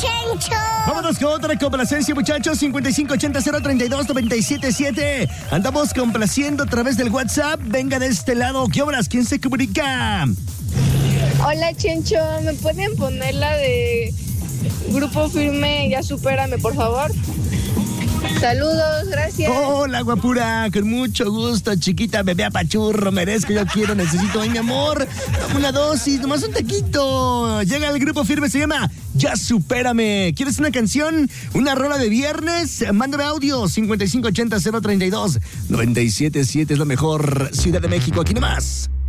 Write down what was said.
Chencho! Vámonos con otra complacencia, muchachos. 5580-032-977. Andamos complaciendo a través del WhatsApp. Venga de este lado. ¿Qué obras? ¿Quién se comunica? Hola, Chencho. ¿Me pueden poner la de Grupo Firme Ya Supérame, por favor? Saludos, gracias. Hola, guapura, con mucho gusto, chiquita, bebé apachurro, merezco, yo quiero, necesito, ay, mi amor, dame una dosis, nomás un taquito. Llega el Grupo Firme, se llama Ya Supérame. ¿Quieres una canción? ¿Una rola de viernes? Mándame audio, 5580-032-977, es la mejor Ciudad de México, aquí nomás.